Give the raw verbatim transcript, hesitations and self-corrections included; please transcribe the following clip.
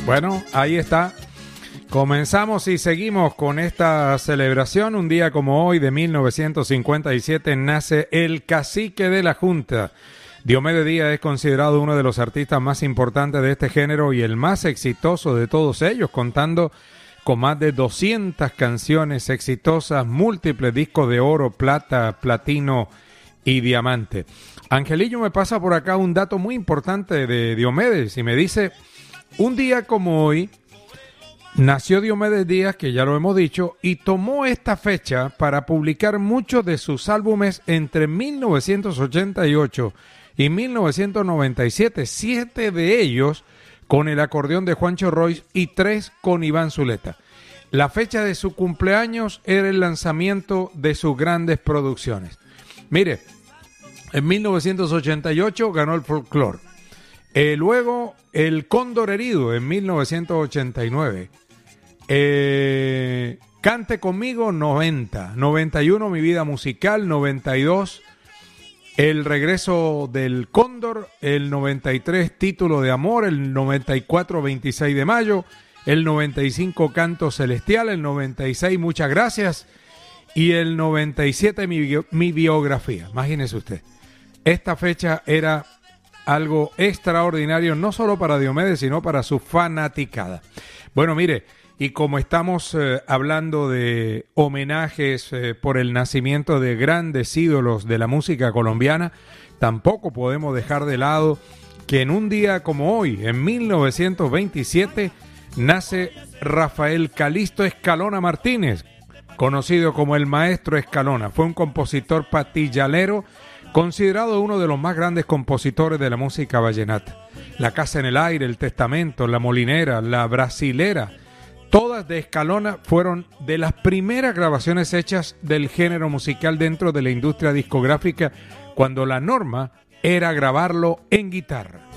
Bueno, ahí está. Comenzamos y seguimos con esta celebración. Un día como hoy de mil novecientos cincuenta y siete nace el cacique de la Junta. Diomedes Díaz es considerado uno de los artistas más importantes de este género y el más exitoso de todos ellos, contando con más de doscientas canciones exitosas, múltiples discos de oro, plata, platino y diamante. Angelillo me pasa por acá un dato muy importante de Diomedes y me dice, un día como hoy nació Diomedes Díaz, que ya lo hemos dicho, y tomó esta fecha para publicar muchos de sus álbumes entre mil novecientos ochenta y ocho y mil novecientos noventa y siete, siete de ellos con el acordeón de Juancho Roig y tres con Iván Zuleta. La fecha de su cumpleaños era el lanzamiento de sus grandes producciones. Mire, en mil novecientos ochenta y ocho ganó el Folklore. Eh, luego el Cóndor Herido en mil novecientos ochenta y nueve. Eh, Cante Conmigo noventa. noventa y uno Mi Vida Musical. noventa y dos El Regreso del Cóndor. El noventa y tres Título de Amor. El noventa y cuatro veintiséis de Mayo. El noventa y cinco Canto Celestial. El noventa y seis Muchas Gracias. Y el noventa y siete Mi, bio, mi Biografía. Imagínese usted. Esta fecha era algo extraordinario, no solo para Diomedes, sino para su fanaticada. Bueno, mire, y como estamos eh, hablando de homenajes eh, por el nacimiento de grandes ídolos de la música colombiana, tampoco podemos dejar de lado que en un día como hoy, en mil novecientos veintisiete, nace Rafael Calixto Escalona Martínez, conocido como el Maestro Escalona. Fue un compositor patillalero, considerado uno de los más grandes compositores de la música vallenata. La Casa en el Aire, El Testamento, La Molinera, La Brasilera, todas de Escalona fueron de las primeras grabaciones hechas del género musical dentro de la industria discográfica, cuando la norma era grabarlo en guitarra.